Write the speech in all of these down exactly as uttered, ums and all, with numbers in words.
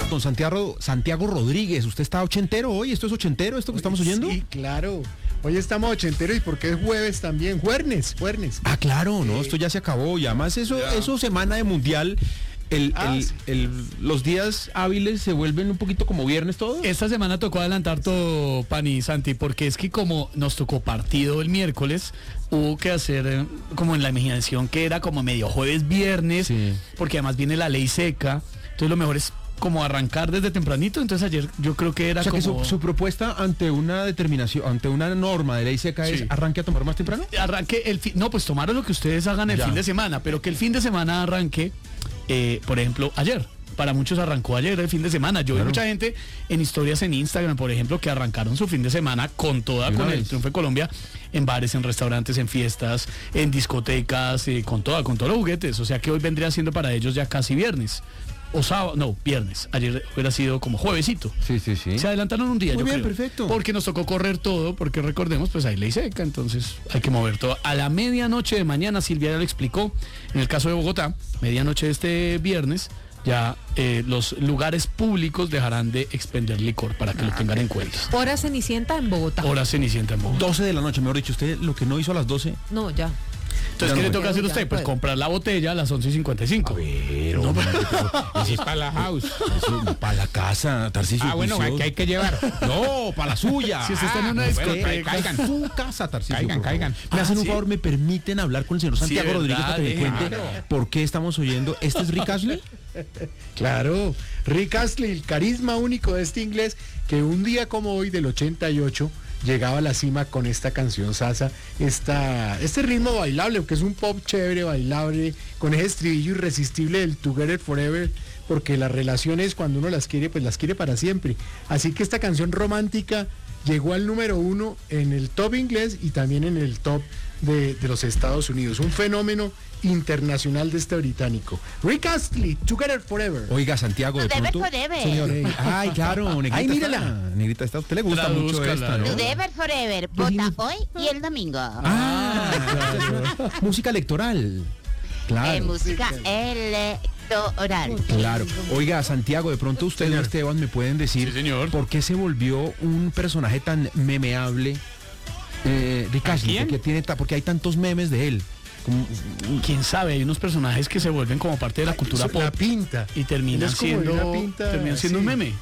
Don Santiago, Santiago Rodríguez, ¿usted está ochentero hoy? ¿Esto es ochentero, esto que estamos oyendo? Sí, claro. Hoy estamos ochenteros y porque es jueves también, juernes, juernes. Ah, claro, no, esto ya se acabó. Y además eso, eso semana de mundial, el, Ah, el, sí. el, los días hábiles se vuelven un poquito como viernes todos. Esta semana tocó adelantar todo, Pani y Santi, porque es que como nos tocó partido el miércoles, hubo que hacer eh, como en la imaginación que era como medio jueves, viernes, Sí. porque además viene la ley seca, entonces lo mejor es como arrancar desde tempranito, entonces ayer yo creo que era O sea que como... su, su propuesta ante una determinación, ante una norma de ley seca es Sí. arranque a tomar más temprano. Arranque el fin, no, pues tomaron lo que ustedes hagan el Ya. fin de semana, pero que el fin de semana arranque, eh, por ejemplo, ayer. Para muchos arrancó ayer el fin de semana. Yo Claro. vi mucha gente en historias en Instagram, por ejemplo, que arrancaron su fin de semana con toda, De una con el vez. triunfo de Colombia, en bares, en restaurantes, en fiestas, en discotecas, eh, con toda, con todos los juguetes. O sea que hoy vendría siendo para ellos ya casi viernes. O sábado, no, viernes. Ayer hubiera sido como juevesito. Sí, sí, sí. Se adelantaron un día, Muy yo bien, creo. perfecto. Porque nos tocó correr todo, porque recordemos, pues hay ley seca, entonces hay que mover todo. A la medianoche de mañana, Silvia ya lo explicó, en el caso de Bogotá, medianoche de este viernes, ya eh, los lugares públicos dejarán de expender licor para que lo tengan en cuenta. Hora Cenicienta en Bogotá. Hora Cenicienta en Bogotá. doce de la noche, mejor dicho, usted lo que no hizo a las doce. No, ya. Entonces, Ya ¿qué no le fue. toca hacer a Ya usted? no Pues puede. comprar la botella a las once y cincuenta y cinco. Pero, No, hombre, pero eso es para la house. Para la casa, Tarcisio. Ah, bueno, juicioso. que hay que llevar. No, para la suya. Si usted está en una Ah, discoteca. bueno, caigan. Su casa, Tarcisio. Caigan, por favor. caigan. Me hacen Ah, un ¿sí? favor, me permiten hablar con el señor Sí, Santiago de Rodríguez para que me verdad, cuente eh. por qué estamos oyendo. ¿Este es Rick Astley? Claro, Rick Astley, el carisma único de este inglés, que un día como hoy del ochenta y ocho llegaba a la cima con esta canción Sasa, esta, este ritmo bailable, que es un pop chévere, bailable, con ese estribillo irresistible del Together Forever, porque las relaciones cuando uno las quiere, pues las quiere para siempre. Así que esta canción romántica llegó al número uno en el top inglés y también en el top de, de los Estados Unidos. Un fenómeno internacional de este británico. Rick Astley, Together Forever. Oiga, Santiago, de Together pronto. forever. Señor, eh, ay, claro, negrita. Ay, mírala. está. Negrita, está. A usted le gusta mucho Tradúzcala, esta, ¿no? ¿no? Together Forever. Vota hoy y el domingo. Ah, claro. Música electoral. Eh, Claro. música electoral. Claro. Oiga, Santiago, de pronto usted y Esteban me pueden decir Sí, señor. por qué se volvió un personaje tan memeable eh, Rick Astley, quién? porque tiene ta- porque hay tantos memes de él. Como- Quién sabe, hay unos personajes que se vuelven como parte de la cultura Eso, pop la pinta. y terminan Él es como de siendo, una pinta terminan siendo un así. meme.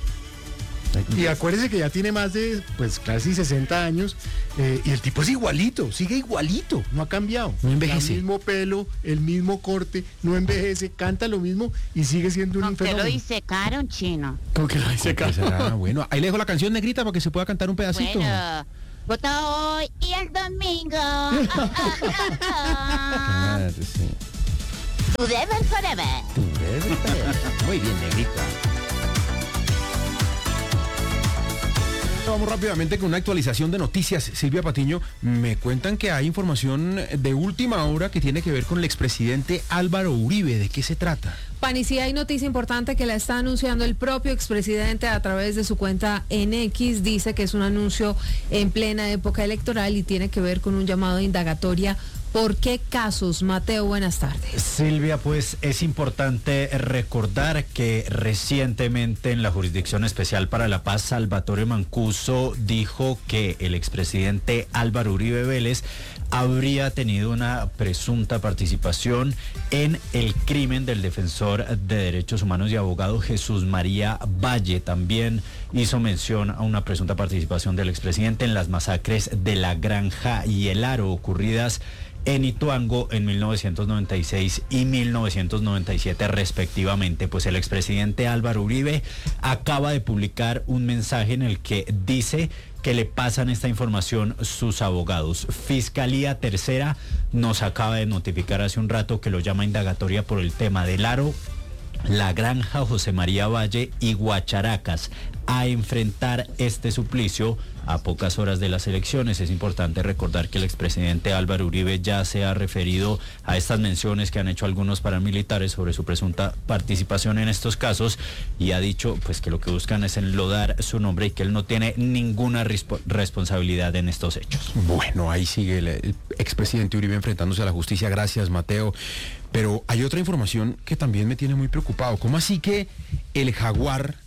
Y acuérdese que ya tiene más de, pues casi sesenta años, eh, y el tipo es igualito, sigue igualito, no ha cambiado. No envejece. El mismo pelo, el mismo corte, no envejece, canta lo mismo y sigue siendo un Aunque lo fenómeno. hice caro, un chino. Como que lo dice ¿Qué será? Bueno, ahí le dejo la canción, Negrita, para que se pueda cantar un pedacito. Bueno, vota hoy y el domingo. Ah, ah, ah, ah. Claro, sí. Together Forever. Muy bien, Negrita. Vamos rápidamente con una actualización de noticias. Silvia Patiño, me cuentan que hay información de última hora que tiene que ver con el expresidente Álvaro Uribe. ¿De qué se trata? Pani, sí hay noticia importante que la está anunciando el propio expresidente a través de su cuenta en X. Dice que es un anuncio en plena época electoral y tiene que ver con un llamado de indagatoria. ¿Por qué casos? Mateo, buenas tardes. Silvia, pues es importante recordar que recientemente en la Jurisdicción Especial para la Paz, Salvatore Mancuso dijo que el expresidente Álvaro Uribe Vélez habría tenido una presunta participación en el crimen del defensor de derechos humanos y abogado Jesús María Valle. También hizo mención a una presunta participación del expresidente en las masacres de La Granja y El Aro ocurridas en Ituango en mil novecientos noventa y seis y mil novecientos noventa y siete respectivamente. Pues el expresidente Álvaro Uribe acaba de publicar un mensaje en el que dice que le pasan esta información sus abogados. Fiscalía Tercera nos acaba de notificar hace un rato que lo llama indagatoria por el tema del Aro, La Granja, José María Valle y Guacharacas a enfrentar este suplicio a pocas horas de las elecciones. Es importante recordar que el expresidente Álvaro Uribe ya se ha referido a estas menciones que han hecho algunos paramilitares sobre su presunta participación en estos casos y ha dicho pues que lo que buscan es enlodar su nombre y que él no tiene ninguna rispo- responsabilidad en estos hechos. Bueno, ahí sigue el, el expresidente Uribe enfrentándose a la justicia. Gracias, Mateo. Pero hay otra información que también me tiene muy preocupado. ¿Cómo así que el Jaguar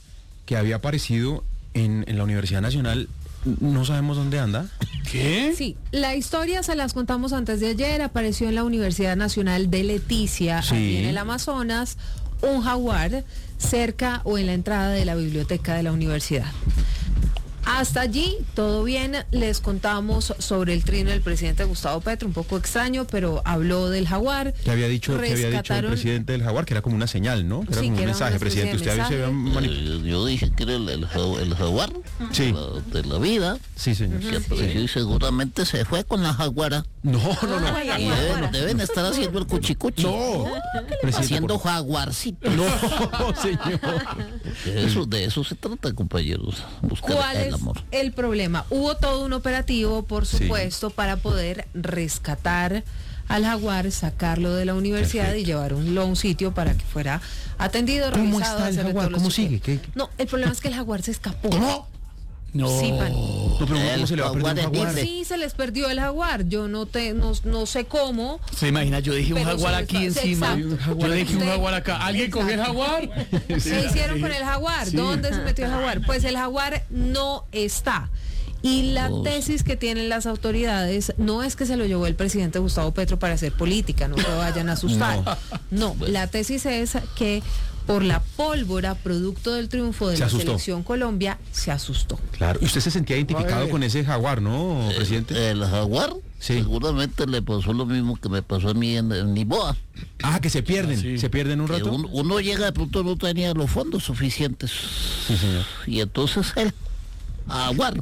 que había aparecido en, en la Universidad Nacional, no sabemos dónde anda. ¿Qué? Sí, la historia se las contamos antes de ayer, apareció en la Universidad Nacional de Leticia, Sí. aquí en el Amazonas, un jaguar cerca o en la entrada de la biblioteca de la universidad. Hasta allí, todo bien, les contamos sobre el trino del presidente Gustavo Petro, un poco extraño, pero habló del jaguar. Que había dicho, que había dicho el Rescataron- presidente del Jaguar, que era como una señal, ¿no? Que era Sí, como que un era mensaje, una especie de presidente. Usted se había mensaje. manifestado. Eh, yo dije que era el, el, ja- el jaguar Sí. de, la, de la vida, Sí, señor. que apareció y seguramente se fue con la jaguara. No, no, no. Ay, Y jaguara. deben, deben estar haciendo el cuchicuchi. No. Presidente, Haciendo por- jaguarcito. No, señor. De eso, de eso se trata, compañeros. Buscar ¿Cuál el es amor. el problema? Hubo todo un operativo, por Sí. supuesto, para poder rescatar al jaguar, sacarlo de la universidad Perfecto. y llevarlo a un sitio para que fuera atendido, ¿Cómo revisado, está el hacerle jaguar? todos los ¿Cómo chequeos. sigue? ¿Qué- No, el problema es que el jaguar se escapó. No. Sí, pan. No, pero ¿cómo El se le va a perder un jaguar es jaguar? libre. Sí, se les perdió el jaguar. Yo no te, no, no sé cómo. Se imagina, yo dije un Pero jaguar se aquí les va- encima. exacto. Un jaguar, yo dije un Usted- jaguar acá. ¿Alguien cogió el jaguar? ¿Qué hicieron con el jaguar? Sí. ¿Dónde se metió el jaguar? Pues el jaguar no está. Y la Oh. tesis que tienen las autoridades no es que se lo llevó el presidente Gustavo Petro para hacer política, no se vayan a asustar. No, la tesis es que por la pólvora, producto del triunfo de Se la asustó. selección Colombia, se asustó. Claro. Y usted se sentía identificado Ay. con ese jaguar, ¿no, presidente? El jaguar Sí. seguramente le pasó lo mismo que me pasó a mí en, en Niboa. Ah, que se pierden. Ah, sí. Se pierden un Que rato. un- uno llega de pronto no tenía los fondos suficientes. Sí, señor. Y entonces el jaguar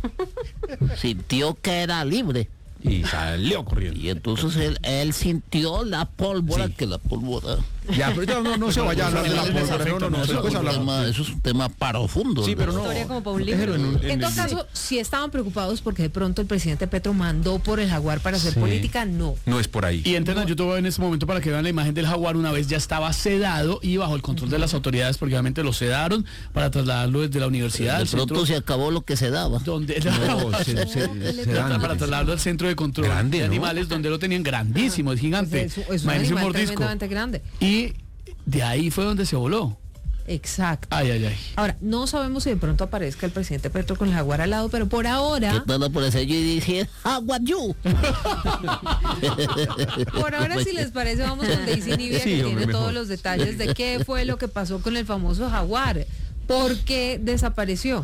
sintió que era libre. Y salió corriendo. Y entonces él, él sintió la pólvora, Sí. que la pólvora... Ya, pero ya no, no se vaya a hablar de la pólvora. No, no, no. Eso, Después es un hablamos. tema, eso es un tema profundo. Sí, pero no. Historia como para un libro. Déjelo en un- en En todo el- caso, si estaban preocupados porque de pronto el presidente Petro mandó por el jaguar para hacer Sí. política, no. No es por ahí. Y entren a YouTube en este momento para que vean la imagen del jaguar. Una vez ya estaba sedado y bajo el control de las autoridades, porque obviamente lo sedaron para trasladarlo desde la universidad De al pronto centro se acabó lo que se daba. donde No, se, se- se dan. para trasladarlo al centro de control Grande, de ¿no? animales, donde lo tenían grandísimo, es gigante. Pues es, es un Imagínense un animal mordisco. tremendamente grande. Y de ahí fue donde se voló. Exacto. Ay, ay, ay. Ahora, no sabemos si de pronto aparezca el presidente Petro con el jaguar al lado, pero por ahora, ¿Qué tal por ese yo y dije, jaguayú? por ahora si les parece, vamos con Daisy Nivia, Sí, que hombre, tiene mejor. todos los detalles de qué fue lo que pasó con el famoso jaguar, por qué desapareció.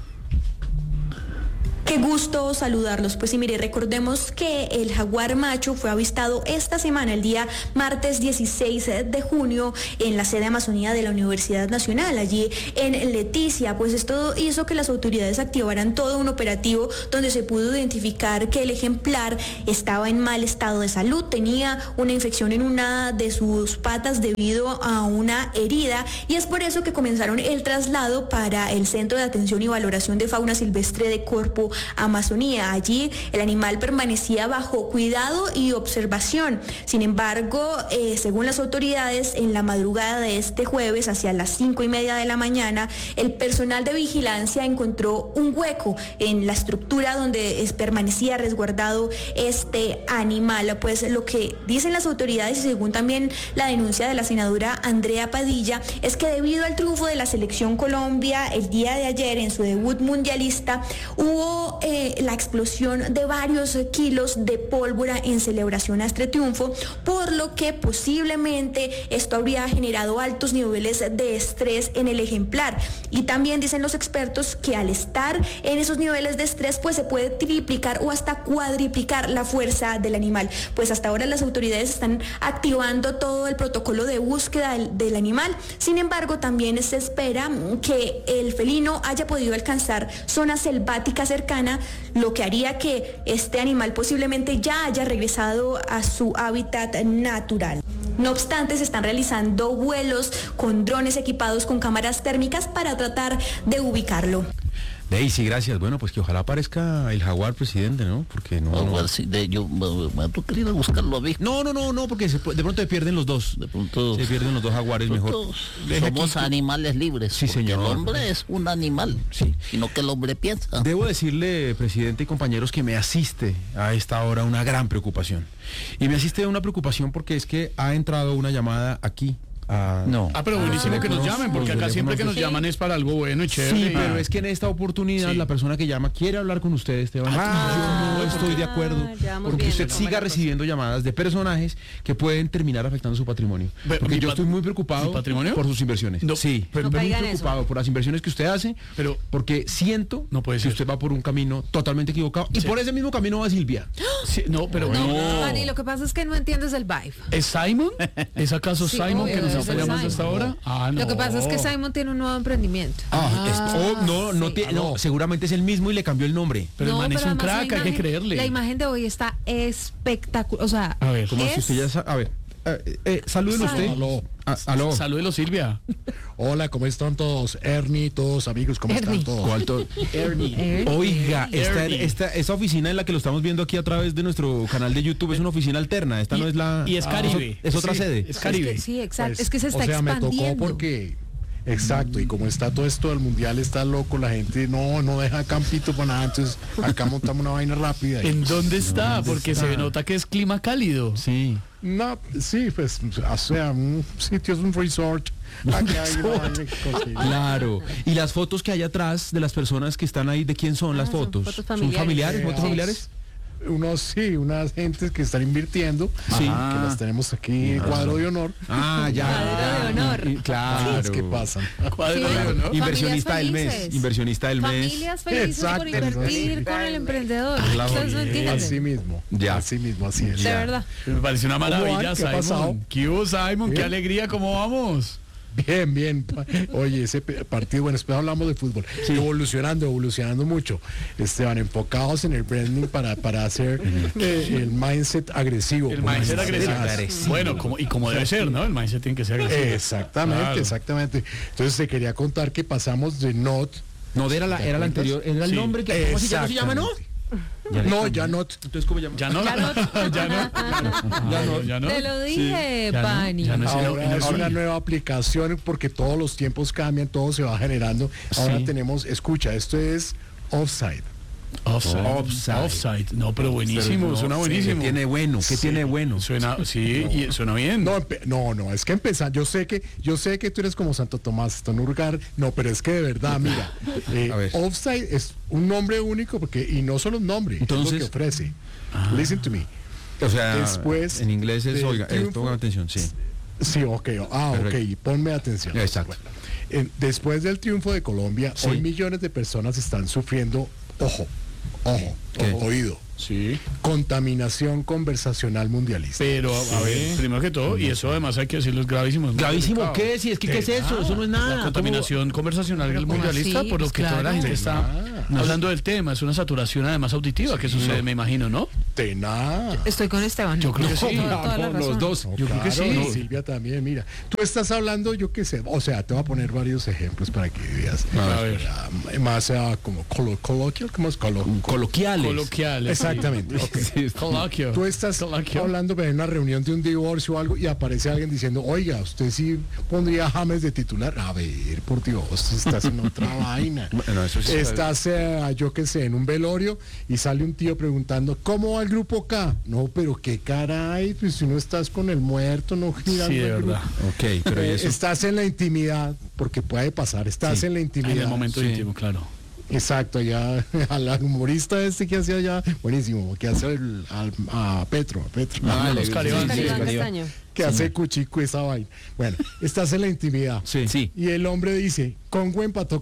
Qué gusto saludarlos. Pues sí, mire, recordemos que el jaguar macho fue avistado esta semana, el día martes dieciséis de junio, en la sede Amazonía de la Universidad Nacional, allí en Leticia. Pues esto hizo que las autoridades activaran todo un operativo donde se pudo identificar que el ejemplar estaba en mal estado de salud, tenía una infección en una de sus patas debido a una herida, y es por eso que comenzaron el traslado para el Centro de Atención y Valoración de Fauna Silvestre de Corpo Amazonía. Allí el animal permanecía bajo cuidado y observación. Sin embargo, eh, según las autoridades, en la madrugada de este jueves, hacia las cinco y media de la mañana, el personal de vigilancia encontró un hueco en la estructura donde es, permanecía resguardado este animal. Pues lo que dicen las autoridades, y según también la denuncia de la senadora Andrea Padilla, es que debido al triunfo de la selección Colombia el día de ayer en su debut mundialista, hubo eh, la explosión de varios eh, kilos de pólvora en celebración a este triunfo, por lo que posiblemente esto habría generado altos niveles de estrés en el ejemplar. Y también dicen los expertos que al estar en esos niveles de estrés, pues se puede triplicar o hasta cuadriplicar la fuerza del animal. Pues hasta ahora las autoridades están activando todo el protocolo de búsqueda del, del animal. Sin embargo, también se espera que el felino haya podido alcanzar zona selvática cercana, lo que haría que este animal posiblemente ya haya regresado a su hábitat natural. No obstante, se están realizando vuelos con drones equipados con cámaras térmicas para tratar de ubicarlo. Daisy, gracias. Bueno, pues que ojalá aparezca el jaguar, presidente, ¿no? Porque no... Algo No, así de yo, me me toca ir a buscarlo a mí. no, no, no, no, porque se pu- de pronto se pierden los dos. De pronto, Se pierden los dos jaguares, mejor. nosotros Deje aquí somos que- animales libres. Sí, porque señor. El hombre es un animal, Sí. sino que el hombre piensa. Debo decirle, presidente y compañeros, que me asiste a esta hora una gran preocupación. Y me asiste una preocupación porque es que ha entrado una llamada aquí a- No. Ah, pero buenísimo Ah, que nos teléfonos, llamen, porque los acá siempre que nos teléfonos. llaman es para algo bueno y chévere. Sí, y- pero es que en esta oportunidad Sí. la persona que llama quiere hablar con usted, Esteban. Ah, yo no estoy de ah, acuerdo ya vamos porque viendo usted cómo siga es la cosa. recibiendo llamadas de personajes que pueden terminar afectando su patrimonio. Pero, Porque ¿mi yo pat- estoy muy preocado mi patrimonio? por sus inversiones. No, sí, pero- No muy caiga en eso. preocupado por las inversiones que usted hace, Pero- porque siento No puede que ser. usted va por un camino totalmente equivocado y Sí. por ese mismo camino va Silvia. Sí, no, pero No, no. Dani, lo que pasa es que no entiendes el vibe. ¿Es Simon? ¿Es acaso Sí, Simon obvio, que nos es está el llamando Simon. hasta ahora? Ah, no. Lo que pasa es que Simon tiene un nuevo emprendimiento. Ah, es- oh, no, no, sí. tiene- no, seguramente es el mismo y le cambió el nombre. Pero el man es un además la crack, hay que imagen- creerle. La imagen de hoy está espectacular. O sea, A ver, Como si es- usted ya sa- a ver, eh, eh, salúdelo usted. Aló. Ah, aló. Salúdelo, Silvia. Hola, ¿cómo están todos? Ernie, todos amigos, ¿cómo Ernie. están todos? ¿Cuál to- Ernie. Oiga, esta, Ernie. esta, esta oficina en la que lo estamos viendo aquí a través de nuestro canal de YouTube es una oficina alterna. Esta Y- no es la. y es Ah, Caribe. Es, otra Sí, sede. es Caribe. Es que- sí, exacto. Pues, es que se está o sea, me expandiendo. tocó porque, exacto, y como está todo esto del mundial, está loco, la gente no, no deja campito para nada, entonces acá montamos una vaina rápida. y- ¿En dónde está? Porque se nota que es clima cálido. Sí. No, sí, pues, o sea, un sitio es un resort. Acá hay una vaina que conseguir. Claro. Y las fotos que hay atrás de las personas que están ahí, ¿de quién son las Ah, son fotos? fotos ¿Son familiares. familiares? Eh, ¿Fotos ah, familiares? Unos, sí, unas gentes que están invirtiendo, Sí. que las tenemos aquí en cuadro de honor. Ah, ya. Cuadro de honor. Y- Claro. Es que pasan. Cuadro, Sí, ¿no? familias Inversionista del mes. felices. Inversionista del mes. Familias felices Exacto. por invertir con el emprendedor. Claro. Ustedes no entienden. Así mismo. Ya. Así mismo, así es. De verdad. Me pareció una maravilla, van? ¿Qué ha pasado? Simon. ¿Qué hubo, Simon? Qué Bien. alegría, ¿cómo vamos? Bien, bien. Pa- Oye, ese pe- partido, bueno, después hablamos de fútbol. Evolucionando, evolucionando mucho. Esteban, enfocados en el branding para, para hacer eh, el mindset agresivo. El como mindset dice agresivo. Sass. Bueno, como, y como debe ser, ¿no? El mindset tiene que ser agresivo. Exactamente, Claro. exactamente. Entonces te quería contar que pasamos de not. No, era la, era la anterior. Era el Sí. nombre que. ¿Cómo así ya no se llama, no? No, ya not. Entonces, ¿cómo llama? Ya no, Ya no. ya no, ya no, ya no. Te lo dije, Ya no, Pani. ya no. Ahora en el es una suyo. nueva aplicación porque todos los tiempos cambian, todo se va generando. Ahora Sí. tenemos, escucha, esto es Offside. Offside. Offside. Offside. No, pero buenísimo, No, suena sí, buenísimo. ¿Qué tiene bueno? ¿Qué Sí, tiene bueno? Suena, sí, y suena bien. No, empe- no, no, es que empezar, yo sé que, yo sé que tú eres como Santo Tomás, Tonurgar, no, pero es que de verdad, mira, eh, A ver. Offside es un nombre único porque, y no solo un nombre, Entonces- es lo que ofrece. Listen to me. O sea, Después en inglés es, del oiga, eh, triunfo- pongan atención, sí. Sí, ok, ah, Perfecto. ok, ponme atención. Exacto. Eh, después del triunfo de Colombia, Sí. hoy millones de personas están sufriendo, ojo, ojo, ¿Qué? oído, Sí. contaminación conversacional mundialista. Pero, a ver, primero que todo, y eso además hay que decirlo, es gravísimo. es muy ¿Gravísimo delicado. qué? Si es que, ¿qué es eso? Eso no es nada. La ¿Cómo- contaminación conversacional Pero ¿cómo mundialista, así? por lo Pues que toda la claro. gente está hablando del tema, es una saturación además auditiva que sucede, me imagino, ¿no? De nada. Estoy con Esteban. Yo creo que sí. Toda- toda la No, los razón. dos. No, Yo creo que claro, sí. y Silvia también, mira. Tú estás hablando, yo qué sé, o sea, te voy a poner varios ejemplos para que veas. A ver. Ah, más ah, como colo coloquial, ¿cómo es colo? Coloquiales. Coloquial. Exactamente. ok. Sí, Coloquio. Tú estás Coloquio. hablando en una reunión de un divorcio o algo y aparece alguien diciendo, oiga, usted sí pondría a James de titular. A ver, por Dios, estás en otra vaina. Bueno, eso sí. Estás, eh, yo qué sé, en un velorio y sale un tío preguntando, ¿cómo va el grupo K? No, pero qué caray, pues si no estás con el muerto, no girando Sí, de el grupo. verdad. Ok, pero ¿y Eh, eso? estás en la intimidad, porque puede pasar, estás Sí. en la intimidad. En el momento Sí. íntimo, claro. Exacto, ya al humorista este que hacía ya, buenísimo, que hace el, al- a Petro, a Petro, Ah, le- Oscar sí, Iván, sí, sí, Oscar Iván sí. Castaño. que hace cuchico esa vaina. Bueno, estás en la intimidad. Sí. Y el hombre dice, Congo empató